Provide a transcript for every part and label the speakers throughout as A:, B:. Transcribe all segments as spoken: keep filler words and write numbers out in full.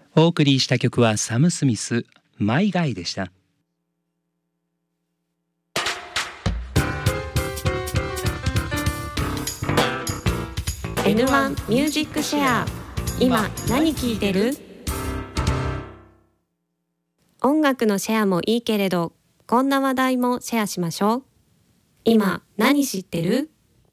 A: お送りした曲はサム・スミス、マイ・ガイでした。
B: エヌワン ミュージックシェア、今何聴いてる？音楽のシェアもいいけれど、こんな話題もシェアしましょう。今何知ってる？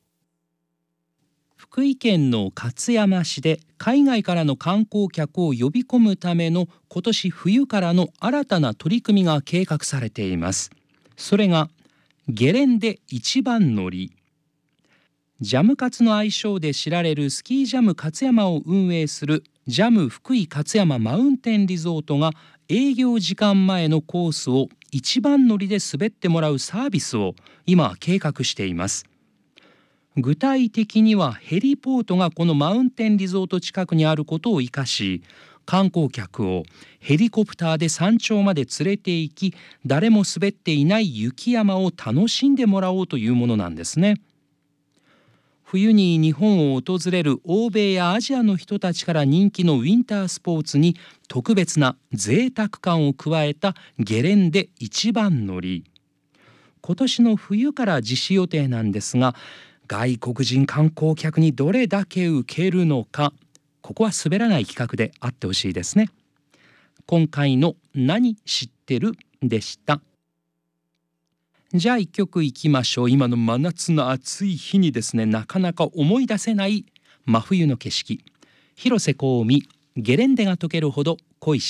A: 福井県の勝山市で海外からの観光客を呼び込むための今年冬からの新たな取り組みが計画されています。それがゲレンデ一番乗り。ジャムカツの愛称で知られるスキージャム勝山を運営するジャム福井勝山マウンテンリゾートが営業時間前のコースを一番乗りで滑ってもらうサービスを今計画しています。具体的にはヘリポートがこのマウンテンリゾート近くにあることを生かし、観光客をヘリコプターで山頂まで連れて行き、誰も滑っていない雪山を楽しんでもらおうというものなんですね。冬に日本を訪れる欧米やアジアの人たちから人気のウィンタースポーツに特別な贅沢感を加えたゲレンデ一番乗り。今年の冬から実施予定なんですが、外国人観光客にどれだけ受けるのか、ここは滑らない企画であってほしいですね。今回の何知ってるでした。じゃあ一曲いきましょう。今の真夏の暑い日にですね、なかなか思い出せない真冬の景色。広瀬香美、ゲレンデが溶けるほど恋し